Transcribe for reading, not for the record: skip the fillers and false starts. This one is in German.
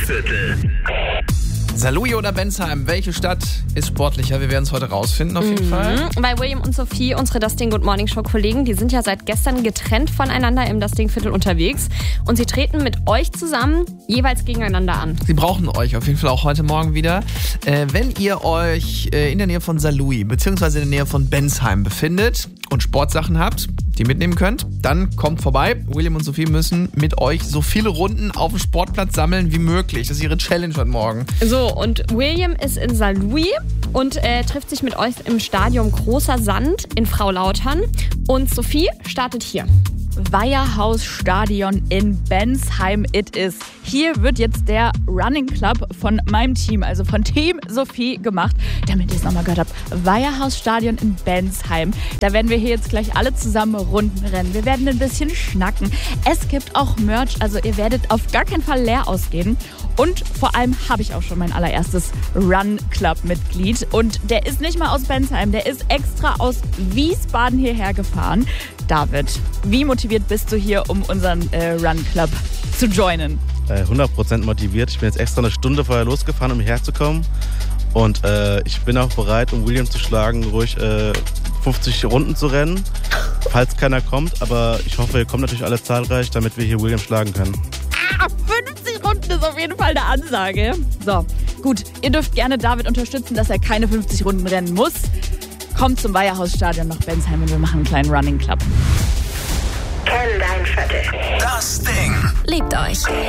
Stadtviertel. Saarlouis oder Bensheim, welche Stadt ist sportlicher? Wir werden es heute rausfinden, auf jeden Fall. Weil William und Sophie, unsere Das Ding Good Morning Show Kollegen, die sind ja seit gestern getrennt voneinander im Das Ding Viertel unterwegs. Und sie treten mit euch zusammen jeweils gegeneinander an. Sie brauchen euch auf jeden Fall auch heute Morgen wieder. Wenn ihr euch in der Nähe von Saarlouis bzw. in der Nähe von Bensheim befindet und Sportsachen habt, die mitnehmen könnt, dann kommt vorbei. William und Sophie müssen mit euch so viele Runden auf dem Sportplatz sammeln wie möglich. Das ist ihre Challenge heute Morgen. So, und William ist in Saarlouis und trifft sich mit euch im Stadion Großer Sand in Fraulautern. Und Sophie startet hier. Weiherhaus-Stadion in Bensheim it is. Hier wird jetzt der Running Club von meinem Team, also von Team Sophie, gemacht. Damit ihr es nochmal gehört habt. Weiherhaus-Stadion in Bensheim. Da werden wir hier jetzt gleich alle zusammen Runden rennen. Wir werden ein bisschen schnacken. Es gibt auch Merch, also ihr werdet auf gar keinen Fall leer ausgehen. Und vor allem habe ich auch schon mein allererstes Run-Club-Mitglied. Und der ist nicht mal aus Bensheim, der ist extra aus Wiesbaden hierher gefahren. David, wie motiviert bist du hier, um unseren Run-Club zu joinen? 100% motiviert. Ich bin jetzt extra eine Stunde vorher losgefahren, um hierher zu kommen. Und ich bin auch bereit, um William zu schlagen, ruhig 50 Runden zu rennen, falls keiner kommt. Aber ich hoffe, ihr kommt natürlich alle zahlreich, damit wir hier William schlagen können. 50 Runden ist auf jeden Fall eine Ansage. So, gut, ihr dürft gerne David unterstützen, dass er keine 50 Runden rennen muss. Kommt zum Weiherhaus-Stadion nach Bensheim und wir machen einen kleinen Running Club. Kenn dein Viertel. Das Ding. Liebt euch.